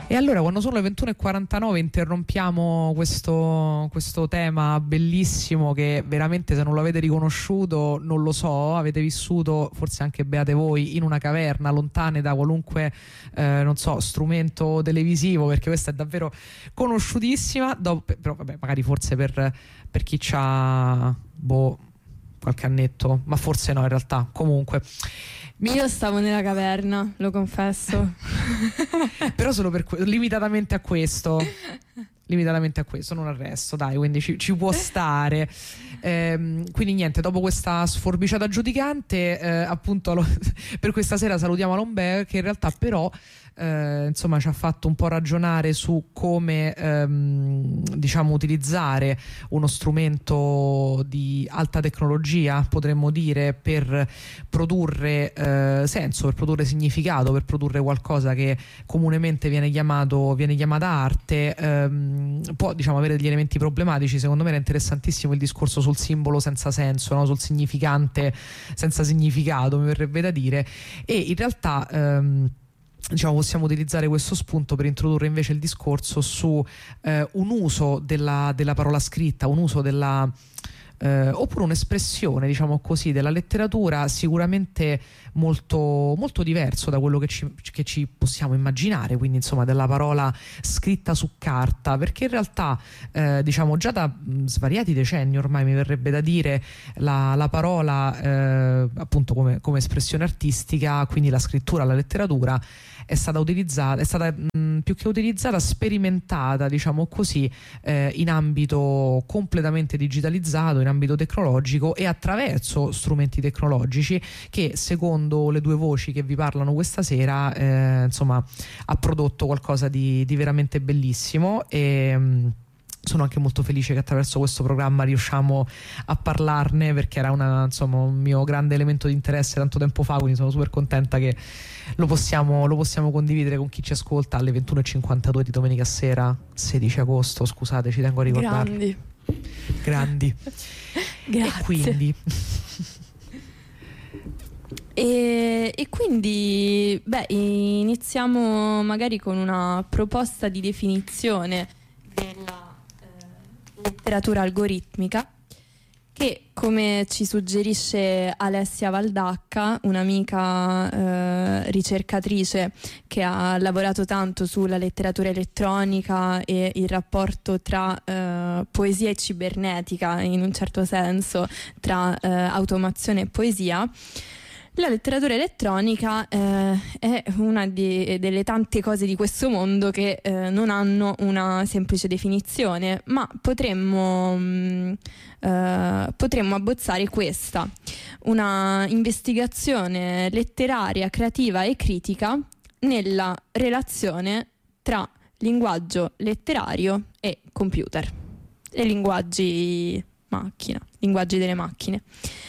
E allora, quando sono le 21:49 interrompiamo questo tema bellissimo che veramente, se non lo avete riconosciuto, non lo so, avete vissuto, forse anche beate voi, in una caverna, lontane da qualunque non so, strumento televisivo, perché questa è davvero conosciutissima. Però vabbè, magari forse per chi c'ha qualche annetto, ma forse no in realtà. Comunque io stavo nella caverna, lo confesso. però solo limitatamente a questo, non al resto, dai, quindi ci può stare. Quindi niente, dopo questa sforbiciata giudicante, appunto per questa sera salutiamo Lombè, che in realtà però insomma ci ha fatto un po' ragionare su come diciamo utilizzare uno strumento di alta tecnologia, potremmo dire, per produrre senso, per produrre significato, per produrre qualcosa che comunemente viene chiamata arte. Può, diciamo, avere degli elementi problematici. Secondo me era interessantissimo il discorso sul simbolo senza senso, no? Sul significante senza significato, mi verrebbe da dire. E in realtà diciamo, possiamo utilizzare questo spunto per introdurre invece il discorso su un uso della parola scritta, un uso oppure un'espressione, diciamo così, della letteratura sicuramente molto, molto diverso da quello che ci possiamo immaginare, quindi insomma della parola scritta su carta, perché in realtà diciamo già da svariati decenni ormai, mi verrebbe da dire, la parola appunto come espressione artistica, quindi la scrittura, la letteratura, è stata più che utilizzata, sperimentata, diciamo così, in ambito completamente digitalizzato, in ambito tecnologico, e attraverso strumenti tecnologici che, secondo le due voci che vi parlano questa sera, insomma, ha prodotto qualcosa di veramente bellissimo. E sono anche molto felice che attraverso questo programma riusciamo a parlarne, perché era un mio grande elemento di interesse tanto tempo fa, quindi sono super contenta che lo possiamo condividere con chi ci ascolta alle 21:52 di domenica sera, 16 agosto, scusate, ci tengo a ricordarlo. Grandi. Grazie. E quindi E quindi iniziamo magari con una proposta di definizione della letteratura algoritmica, che, come ci suggerisce Alessia Valdacca, un'amica ricercatrice che ha lavorato tanto sulla letteratura elettronica e il rapporto tra poesia e cibernetica, in un certo senso, tra automazione e poesia, la letteratura elettronica è una delle tante cose di questo mondo che non hanno una semplice definizione, ma potremmo abbozzare questa: una investigazione letteraria, creativa e critica nella relazione tra linguaggio letterario e computer e linguaggi delle macchine.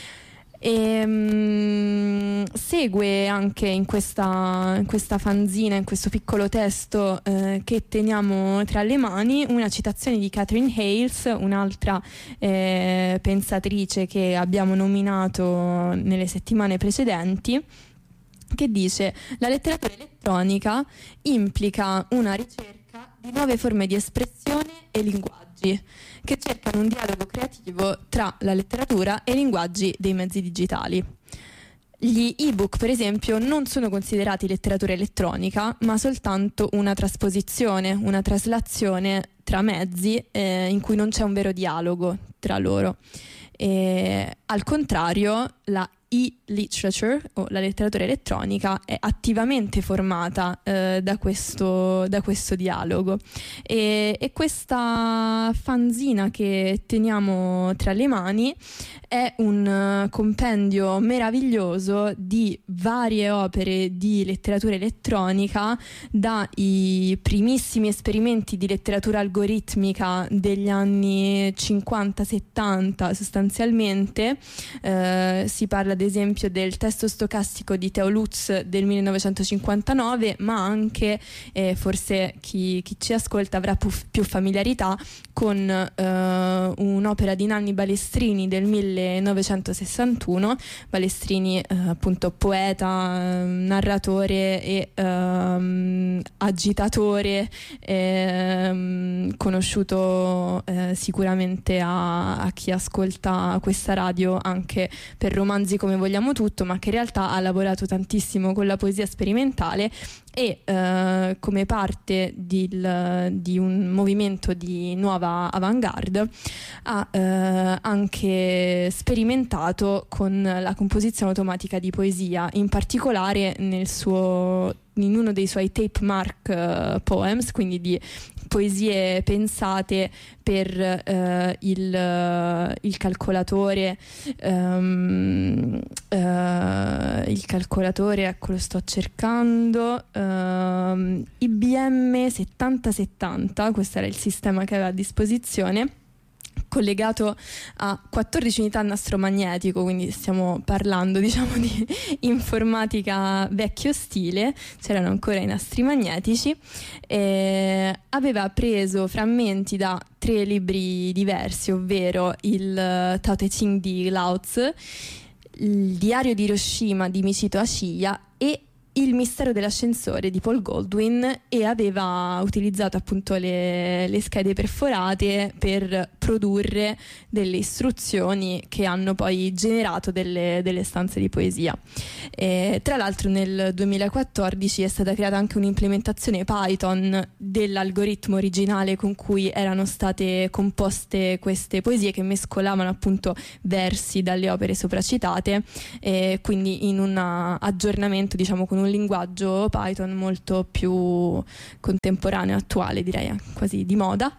E segue anche in questa fanzina, in questo piccolo testo che teniamo tra le mani, una citazione di Catherine Hales, un'altra pensatrice che abbiamo nominato nelle settimane precedenti, che dice: la letteratura elettronica implica una ricerca di nuove forme di espressione e linguaggi che cercano un dialogo creativo tra la letteratura e i linguaggi dei mezzi digitali. Gli ebook, per esempio, non sono considerati letteratura elettronica, ma soltanto una trasposizione, una traslazione tra mezzi in cui non c'è un vero dialogo tra loro. Al contrario, la e-literature, o la letteratura elettronica, è attivamente formata da questo dialogo, e questa fanzina che teniamo tra le mani è un compendio meraviglioso di varie opere di letteratura elettronica, dai primissimi esperimenti di letteratura algoritmica degli anni 50-70 sostanzialmente. Si parla ad esempio del testo stocastico di Theo Lutz del 1959, ma anche forse chi ci ascolta avrà più familiarità con un'opera di Nanni Balestrini del 1961. Balestrini appunto poeta, narratore e agitatore, conosciuto sicuramente a chi ascolta questa radio anche per romanzi come Vogliamo tutto, ma che in realtà ha lavorato tantissimo con la poesia sperimentale e come parte di un movimento di nuova avant-garde ha anche sperimentato con la composizione automatica di poesia, in particolare in uno dei suoi tape mark poems, quindi di poesie pensate per il calcolatore, ecco, lo sto cercando, IBM 7070, questo era il sistema che aveva a disposizione, collegato a 14 unità nastro magnetico, quindi stiamo parlando diciamo di informatica vecchio stile, c'erano ancora i nastri magnetici, aveva preso frammenti da 3 libri diversi, ovvero il Tao Te Ching di Lao Tzu, il diario di Hiroshima di Michito Ashiya e Il mistero dell'ascensore di Paul Goldwyn, e aveva utilizzato appunto le schede perforate per produrre delle istruzioni che hanno poi generato delle stanze di poesia. Tra l'altro nel 2014 è stata creata anche un'implementazione Python dell'algoritmo originale con cui erano state composte queste poesie, che mescolavano appunto versi dalle opere sopracitate, quindi in un aggiornamento diciamo con un linguaggio Python molto più contemporaneo, attuale, direi quasi di moda.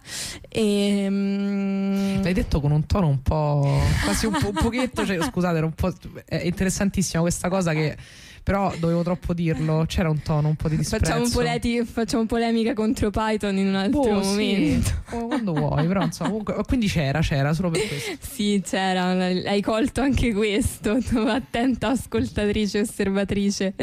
L'hai detto con un tono un po' quasi un pochetto, cioè, scusate, era un po', è interessantissima questa cosa che però dovevo troppo dirlo, c'era un tono un po' di disprezzo. Facciamo polemica contro Python in un altro momento. Sì, quando vuoi, però insomma, comunque, quindi c'era solo per questo. Sì, c'era, hai colto anche questo, attenta ascoltatrice e osservatrice.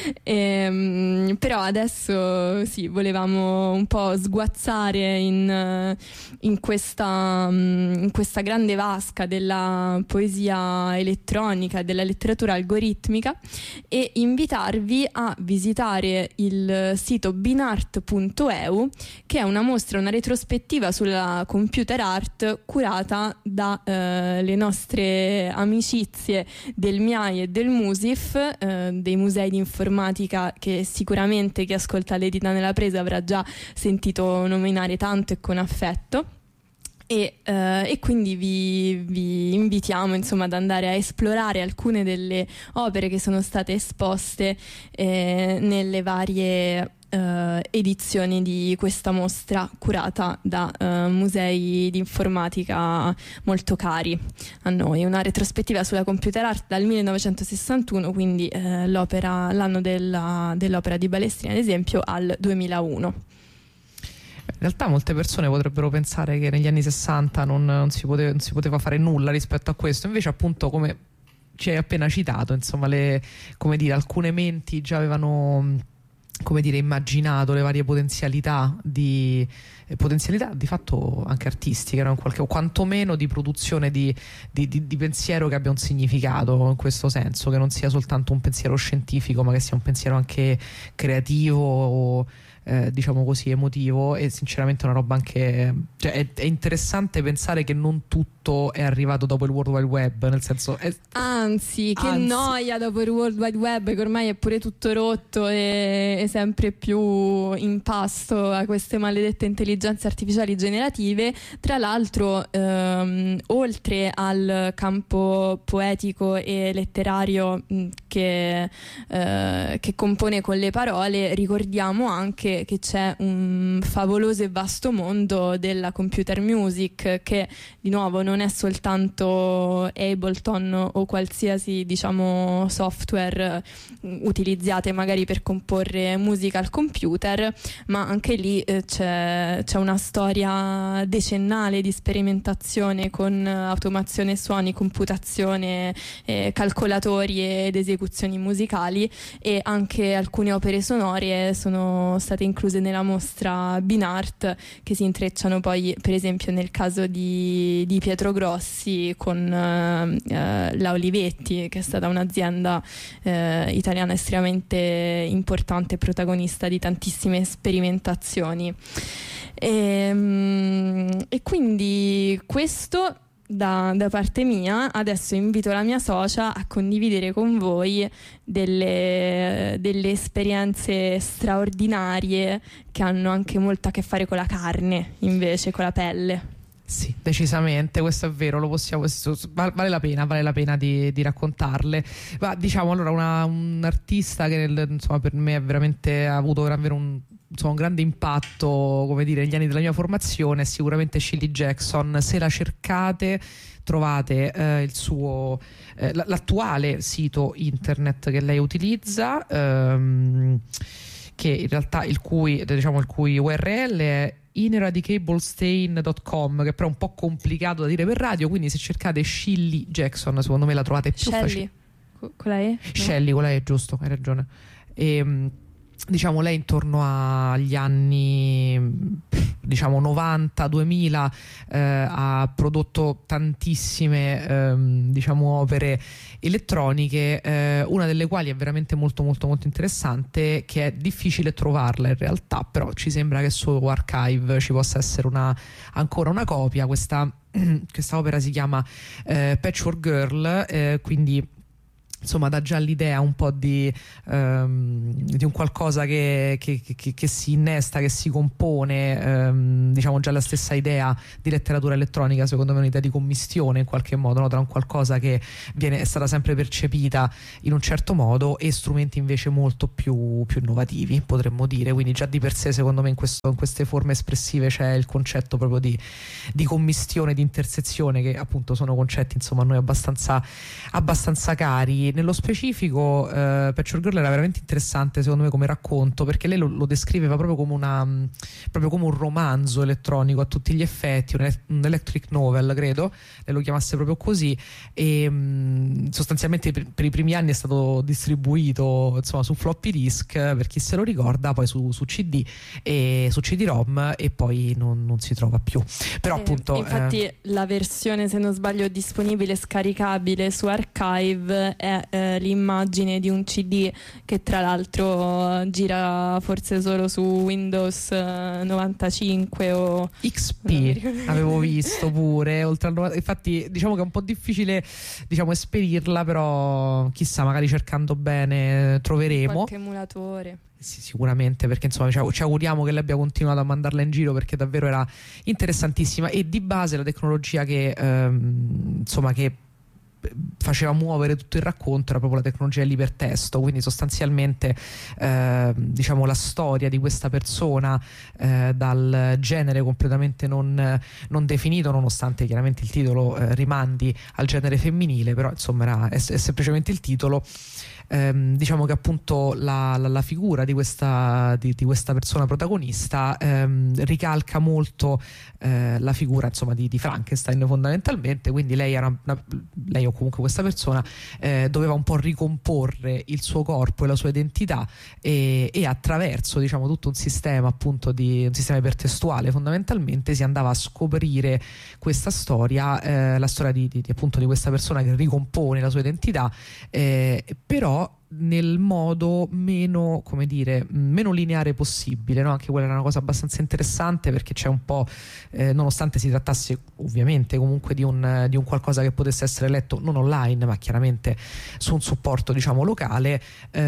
Però adesso sì, volevamo un po' sguazzare in questa grande vasca della poesia elettronica, della letteratura algoritmica, e invitarvi a visitare il sito binart.eu, che è una mostra, una retrospettiva sulla computer art curata da le nostre amicizie del MIAI e del MUSIF, dei musei di informatica che sicuramente chi ascolta l'Edita nella presa avrà già sentito nominare tanto e con affetto. E quindi vi invitiamo insomma ad andare a esplorare alcune delle opere che sono state esposte nelle varie edizioni di questa mostra curata da musei di informatica molto cari a noi. Una retrospettiva sulla computer art dal 1961, quindi l'anno dell'opera di Balestrini ad esempio, al 2001. In realtà molte persone potrebbero pensare che negli anni 60 non si poteva fare nulla rispetto a questo, invece appunto, come ci hai appena citato, insomma, alcune menti già avevano, come dire, immaginato le varie potenzialità di fatto anche artistiche, no? O quantomeno di produzione di pensiero che abbia un significato, in questo senso, che non sia soltanto un pensiero scientifico, ma che sia un pensiero anche creativo o diciamo così emotivo. E sinceramente è una roba anche, cioè, è interessante pensare che non tutto è arrivato dopo il World Wide Web, nel senso anzi noia dopo il World Wide Web, che ormai è pure tutto rotto e sempre più in pasto a queste maledette intelligenze artificiali generative. Tra l'altro oltre al campo poetico e letterario che compone con le parole, ricordiamo anche che c'è un favoloso e vasto mondo della computer music, che di nuovo non è soltanto Ableton o qualsiasi, diciamo, software utilizzate magari per comporre musica al computer, ma anche lì c'è una storia decennale di sperimentazione con automazione suoni, computazione, calcolatori ed esecuzioni musicali, e anche alcune opere sonore sono state incluse nella mostra Binart, che si intrecciano poi per esempio nel caso di Pietro Grossi con la Olivetti, che è stata un'azienda italiana estremamente importante e protagonista di tantissime sperimentazioni. E quindi questo da parte mia. Adesso invito la mia socia a condividere con voi delle esperienze straordinarie che hanno anche molto a che fare con la carne, invece, con la pelle. Sì, decisamente, questo è vero, lo possiamo, vale la pena di raccontarle. Ma diciamo, allora, un artista che insomma, per me ha avuto davvero un grande impatto, come dire, negli anni della mia formazione, è sicuramente Shirley Jackson. Se la cercate trovate l'attuale sito internet che lei utilizza, che in realtà il cui URL è ineradicablestain.com, che però è un po' complicato da dire per radio, quindi se cercate Shirley Jackson secondo me la trovate più facile. Con la E? Shelley, con la E, giusto, hai ragione. Diciamo, lei intorno agli anni 90-2000 ha prodotto tantissime opere elettroniche, una delle quali è veramente molto molto molto interessante, che è difficile trovarla in realtà, però ci sembra che su Archive ci possa essere ancora una copia. Questa opera si chiama Patchwork Girl, quindi insomma dà già l'idea un po' di un qualcosa che si innesta, che si compone, diciamo già la stessa idea di letteratura elettronica, secondo me è un'idea di commistione in qualche modo, no? Tra un qualcosa che è stata sempre percepita in un certo modo e strumenti invece molto più innovativi, potremmo dire. Quindi già di per sé secondo me in queste forme espressive c'è il concetto proprio di commistione, di intersezione, che appunto sono concetti insomma a noi abbastanza cari. Nello specifico Patchwork Girl era veramente interessante secondo me come racconto, perché lei lo descriveva proprio come un romanzo elettronico a tutti gli effetti, un electric novel, credo lei lo chiamasse proprio così, e sostanzialmente per i primi anni è stato distribuito insomma su floppy disk, per chi se lo ricorda, poi su CD e su CD-ROM, e poi non si trova più. Però appunto infatti la versione, se non sbaglio, disponibile scaricabile su Archive è l'immagine di un CD che tra l'altro gira forse solo su Windows 95 o XP, avevo visto pure, oltre al 90. Infatti diciamo che è un po' difficile esperirla, però chissà, magari cercando bene troveremo qualche emulatore. Sì, sicuramente, perché insomma ci auguriamo che lei abbia continuato a mandarla in giro, perché davvero era interessantissima. E di base la tecnologia che faceva muovere tutto il racconto era proprio la tecnologia dell'ipertesto, quindi sostanzialmente la storia di questa persona dal genere completamente non definito, nonostante chiaramente il titolo rimandi al genere femminile, però insomma è semplicemente il titolo. Diciamo che appunto la figura di questa persona protagonista ricalca molto la figura insomma di Frankenstein fondamentalmente, quindi lei o comunque questa persona doveva un po' ricomporre il suo corpo e la sua identità, e attraverso diciamo tutto un sistema appunto un sistema ipertestuale fondamentalmente si andava a scoprire questa storia, la storia di appunto di questa persona che ricompone la sua identità, però nel modo meno lineare possibile, no? Anche quella era una cosa abbastanza interessante, perché c'è un po', nonostante si trattasse ovviamente comunque di un qualcosa che potesse essere letto non online ma chiaramente su un supporto diciamo locale,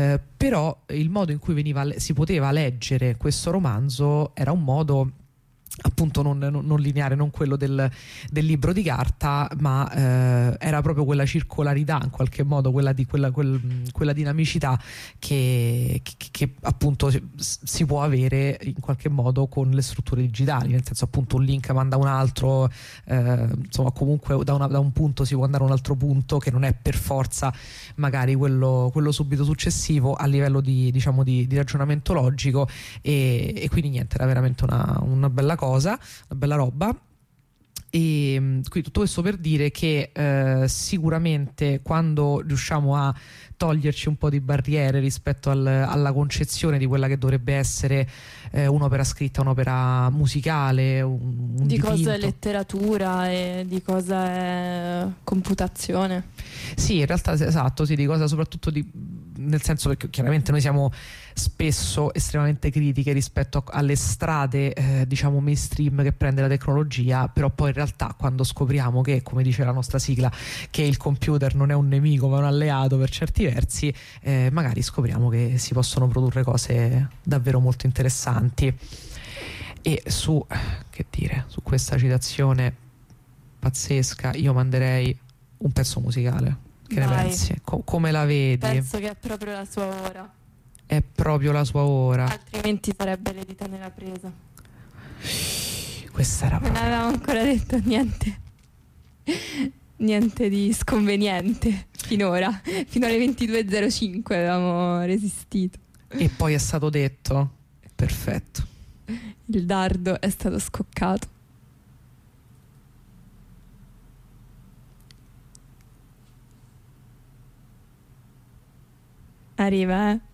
però il modo in cui si poteva leggere questo romanzo era un modo appunto non lineare, non quello del libro di carta, ma era proprio quella circolarità in qualche modo, quella dinamicità che appunto si può avere in qualche modo con le strutture digitali, nel senso appunto un link manda un altro, insomma comunque da un punto si può andare a un altro punto che non è per forza magari quello subito successivo a livello diciamo di ragionamento logico, e quindi niente, era veramente una bella cosa, una bella roba. E quindi tutto questo per dire che sicuramente quando riusciamo a toglierci un po' di barriere rispetto alla concezione di quella che dovrebbe essere un'opera scritta, un'opera musicale, un Di dipinto. cosa è letteratura e di cosa è computazione. Sì, in realtà esatto, sì, di cosa soprattutto nel senso che chiaramente noi siamo spesso estremamente critiche rispetto alle strade diciamo mainstream che prende la tecnologia, però poi in realtà quando scopriamo che, come dice la nostra sigla, che il computer non è un nemico ma un alleato per certi versi, magari scopriamo che si possono produrre cose davvero molto interessanti. E che dire, su questa citazione pazzesca io manderei un pezzo musicale. Che ne Vai. pensi? Come la vedi? Penso che è proprio la sua ora, È proprio la sua ora. altrimenti sarebbe le dita nella presa. Questa era Non proprio... avevamo ancora detto niente di sconveniente finora. Fino alle 22.05 avevamo resistito. E poi è stato detto. Perfetto. Il dardo è stato scoccato. Arriva, eh?